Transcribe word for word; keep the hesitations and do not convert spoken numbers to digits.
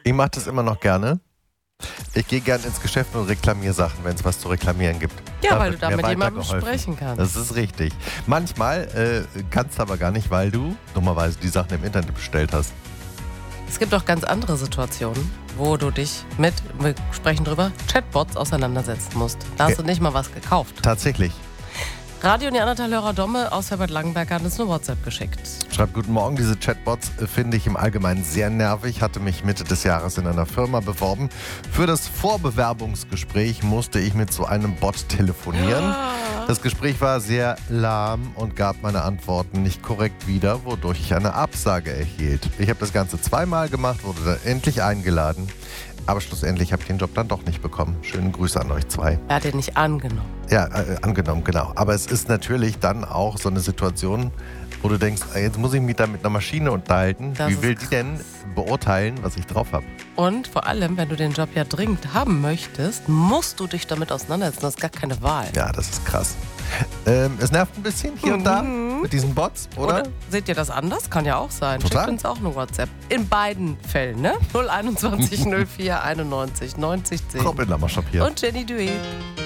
Ich mache das immer noch gerne. Ich gehe gerne ins Geschäft und reklamiere Sachen, wenn es was zu reklamieren gibt. Ja, Da weil wird du da mir mit jemandem weitergeholfen. sprechen kannst. Das ist richtig. Manchmal äh, kannst du aber gar nicht, weil du dummerweise die Sachen im Internet bestellt hast. Es gibt auch ganz andere Situationen, wo du dich mit, wir sprechen drüber, Chatbots auseinandersetzen musst. Da hast Ja. du nicht mal was gekauft. Tatsächlich. Radio Neandertal-Hörer Domme aus Herbert-Langenberg hat uns eine WhatsApp geschickt. Schreibt guten Morgen, diese Chatbots äh, finde ich im Allgemeinen sehr nervig. Hatte mich Mitte des Jahres in einer Firma beworben. Für das Vorbewerbungsgespräch musste ich mit so einem Bot telefonieren. Das Gespräch war sehr lahm und gab meine Antworten nicht korrekt wieder, wodurch ich eine Absage erhielt. Ich habe das Ganze zweimal gemacht, wurde dann endlich eingeladen. Aber schlussendlich habe ich den Job dann doch nicht bekommen. Schöne Grüße an euch zwei. Er hat den nicht angenommen. Ja, äh, angenommen, genau. Aber es ist natürlich dann auch so eine Situation, wo du denkst, äh, jetzt muss ich mich da mit einer Maschine unterhalten. Das Wie ist will die denn beurteilen, was ich drauf habe? Und vor allem, wenn du den Job ja dringend haben möchtest, musst du dich damit auseinandersetzen. Du hast gar keine Wahl. Ja, das ist krass. Ähm, es nervt ein bisschen hier und da mit diesen Bots, oder? Oder? Seht ihr das anders? Kann ja auch sein. Total. Schickt uns auch eine WhatsApp. In beiden Fällen, ne? null einundzwanzig null vier einundneunzig neunzig zehn. Robin Lammershop hier. Und Jenny Duet.